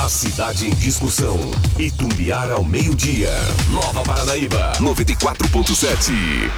A cidade em discussão. Itumbiara ao meio-dia. Nova Paranaíba, 94.7.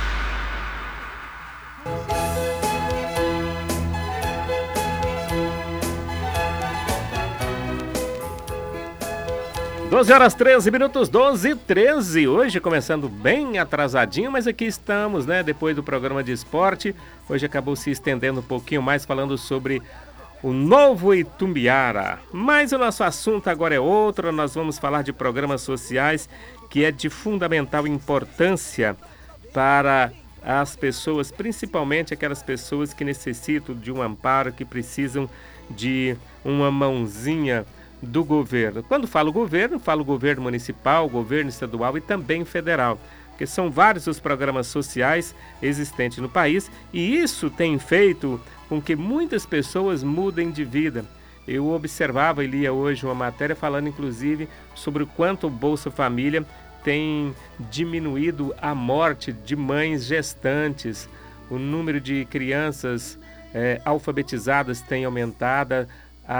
Doze horas 13 minutos, 12h13. Hoje começando bem atrasadinho, mas aqui estamos, né? Depois do programa de esporte. Hoje acabou se estendendo um pouquinho mais, falando sobre o novo Itumbiara. Mas o nosso assunto agora é outro. Nós vamos falar de programas sociais que é de fundamental importância para as pessoas, principalmente aquelas pessoas que necessitam de um amparo, que precisam de uma mãozinha do governo. Quando falo governo municipal, governo estadual e também federal, porque são vários os programas sociais existentes no país e isso tem feito com que muitas pessoas mudem de vida. Eu observava e lia hoje uma matéria falando inclusive sobre o quanto o Bolsa Família tem diminuído a morte de mães gestantes, o número de crianças alfabetizadas tem aumentado,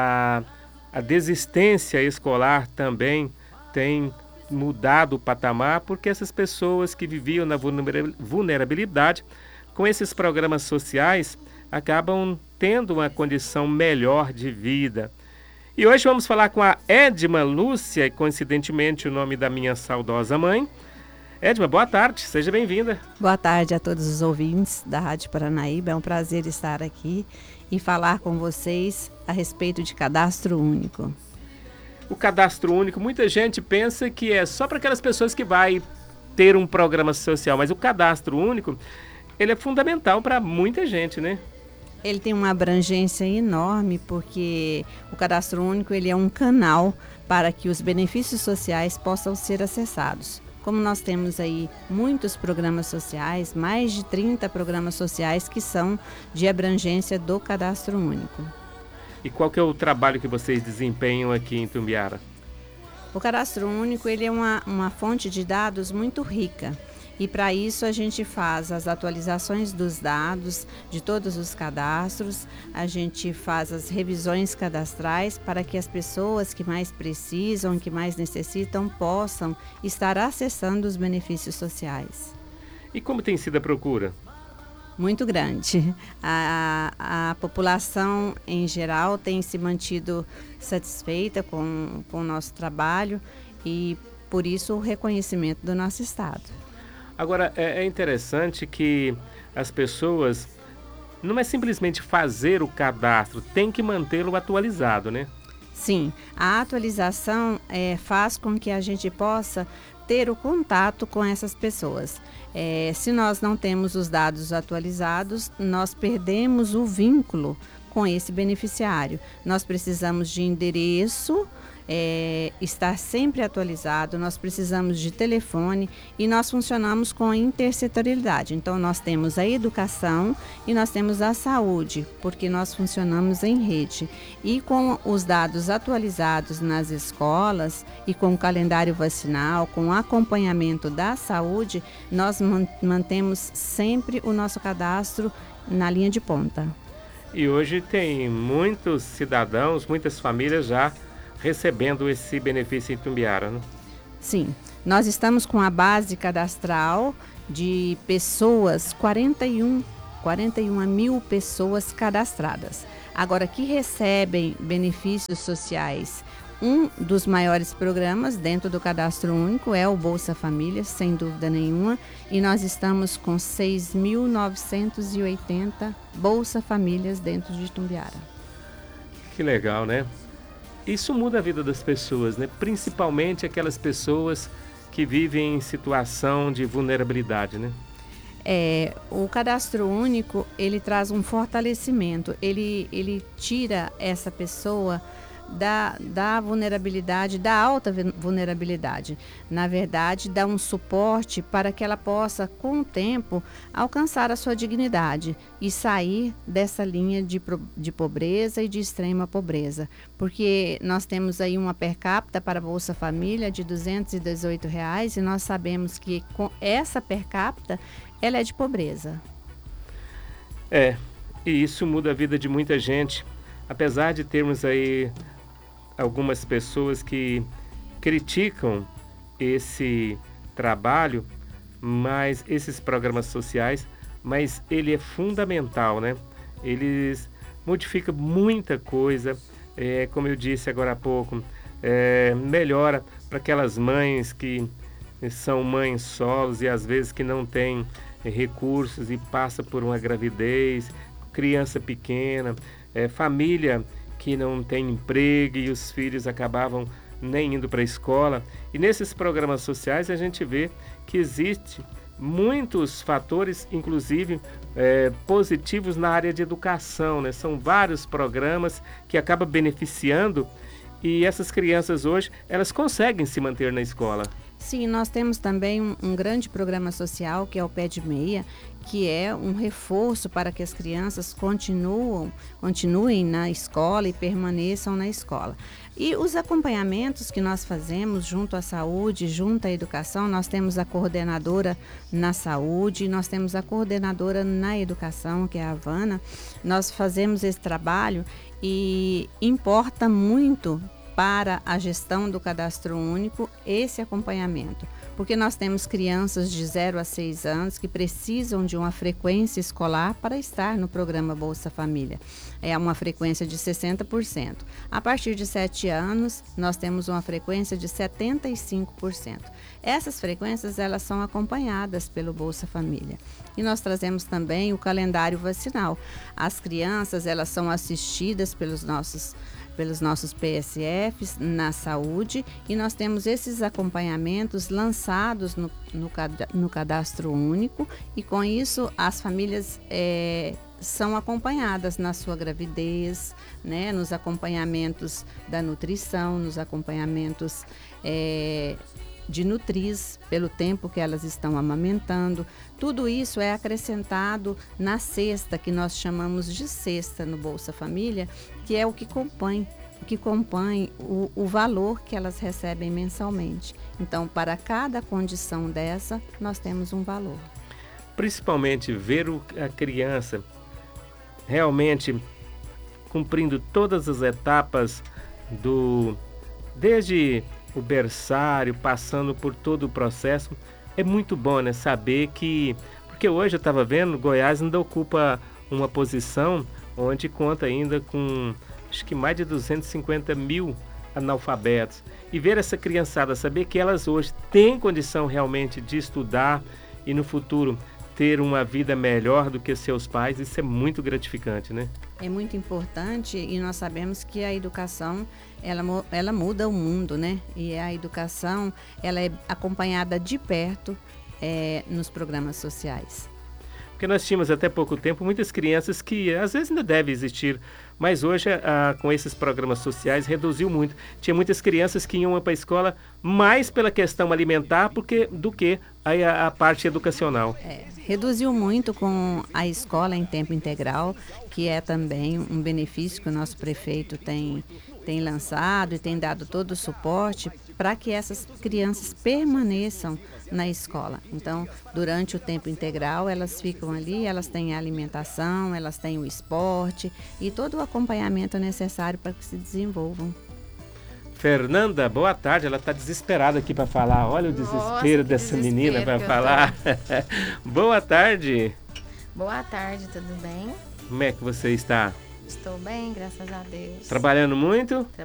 a desistência escolar também tem mudado o patamar, porque essas pessoas que viviam na vulnerabilidade, com esses programas sociais, acabam tendo uma condição melhor de vida. E hoje vamos falar com a Edma Lúcia, coincidentemente o nome da minha saudosa mãe. Edma, boa tarde, seja bem-vinda. Boa tarde a todos os ouvintes da Rádio Paranaíba, é um prazer estar aqui e falar com vocês a respeito de cadastro único. O cadastro único, muita gente pensa que é só para aquelas pessoas que vai ter um programa social, mas o cadastro único, ele é fundamental para muita gente, né? Ele tem uma abrangência enorme, porque o cadastro único ele é um canal para que os benefícios sociais possam ser acessados. Como nós temos aí muitos programas sociais, mais de 30 programas sociais que são de abrangência do cadastro único. E qual que é o trabalho que vocês desempenham aqui em Itumbiara? O cadastro único ele é uma fonte de dados muito rica. E para isso a gente faz as atualizações dos dados de todos os cadastros, a gente faz as revisões cadastrais para que as pessoas que mais precisam, que mais necessitam, possam estar acessando os benefícios sociais. E como tem sido a procura? Muito grande. A população em geral tem se mantido satisfeita com o nosso trabalho e por isso o reconhecimento do nosso estado. Agora, é interessante que as pessoas, não é simplesmente fazer o cadastro, tem que mantê-lo atualizado, né? Sim, a atualização faz com que a gente possa ter o contato com essas pessoas. Se nós não temos os dados atualizados, nós perdemos o vínculo com esse beneficiário. Nós precisamos de endereço, estar sempre atualizado, nós precisamos de telefone e nós funcionamos com intersetorialidade. Então nós temos a educação e nós temos a saúde, porque nós funcionamos em rede. E com os dados atualizados nas escolas e com o calendário vacinal, com o acompanhamento da saúde, nós mantemos sempre o nosso cadastro na linha de ponta. E hoje tem muitos cidadãos, muitas famílias já recebendo esse benefício em Itumbiara, né? Sim, nós estamos com a base cadastral de pessoas, 41 mil pessoas cadastradas. Agora, que recebem benefícios sociais, um dos maiores programas dentro do cadastro único é o Bolsa Família, sem dúvida nenhuma, e nós estamos com 6.980 Bolsa Famílias dentro de Itumbiara. Que legal, né? Isso muda a vida das pessoas, né? Principalmente aquelas pessoas que vivem em situação de vulnerabilidade, né? O cadastro único, ele traz um fortalecimento, ele tira essa pessoa da vulnerabilidade, da alta vulnerabilidade. Na verdade, dá um suporte para que ela possa, com o tempo, alcançar a sua dignidade e sair dessa linha de pobreza e de extrema pobreza. Porque nós temos aí uma per capita para a Bolsa Família de R$ 218 e nós sabemos que com essa per capita, ela é de pobreza. E isso muda a vida de muita gente. Apesar de termos aí algumas pessoas que criticam esse trabalho, mas esses programas sociais, mas ele é fundamental, né? Eles modificam muita coisa, como eu disse agora há pouco, melhora para aquelas mães que são mães solos e às vezes que não têm recursos e passa por uma gravidez, criança pequena, família que não tem emprego e os filhos acabavam nem indo para a escola. E nesses programas sociais a gente vê que existe muitos fatores, inclusive positivos na área de educação, né? São vários programas que acabam beneficiando e essas crianças hoje, elas conseguem se manter na escola. Sim, nós temos também um grande programa social, que é o Pé de Meia, que é um reforço para que as crianças continuem na escola e permaneçam na escola. E os acompanhamentos que nós fazemos junto à saúde, junto à educação, nós temos a coordenadora na saúde, nós temos a coordenadora na educação, que é a Havana. Nós fazemos esse trabalho e importa muito para a gestão do cadastro único esse acompanhamento, porque nós temos crianças de 0 a 6 anos que precisam de uma frequência escolar para estar no programa Bolsa Família. É uma frequência de 60%. A partir de 7 anos, nós temos uma frequência de 75%. Essas frequências, elas são acompanhadas pelo Bolsa Família. E nós trazemos também o calendário vacinal. As crianças, elas são assistidas pelos nossos PSFs na saúde e nós temos esses acompanhamentos lançados no cadastro único e com isso as famílias são acompanhadas na sua gravidez, né, nos acompanhamentos da nutrição, nos acompanhamentos de nutriz, pelo tempo que elas estão amamentando. Tudo isso é acrescentado na cesta, que nós chamamos de cesta no Bolsa Família, que é o que compõe o valor que elas recebem mensalmente. Então, para cada condição dessa, nós temos um valor. Principalmente ver a criança realmente cumprindo todas as etapas desde o berçário, passando por todo o processo, é muito bom, né? Saber que... Porque hoje eu estava vendo, Goiás ainda ocupa uma posição onde conta ainda com, acho que mais de 250 mil analfabetos. E ver essa criançada, saber que elas hoje têm condição realmente de estudar e no futuro ter uma vida melhor do que seus pais, isso é muito gratificante, né? É muito importante e nós sabemos que a educação, ela muda o mundo, né? E a educação, ela é acompanhada de perto nos programas sociais. Porque nós tínhamos até pouco tempo muitas crianças que às vezes ainda deve existir, mas hoje com esses programas sociais reduziu muito. Tinha muitas crianças que iam para a escola mais pela questão alimentar do que a parte educacional. Reduziu muito com a escola em tempo integral, que é também um benefício que o nosso prefeito tem lançado e tem dado todo o suporte para que essas crianças permaneçam na escola. Então, durante o tempo integral, elas ficam ali, elas têm a alimentação, elas têm o esporte e todo o acompanhamento necessário para que se desenvolvam. Fernanda, boa tarde. Ela está desesperada aqui para falar. Olha o desespero dessa menina para falar. Boa tarde. Boa tarde, tudo bem? Como é que você está? Estou bem, graças a Deus. Trabalhando muito?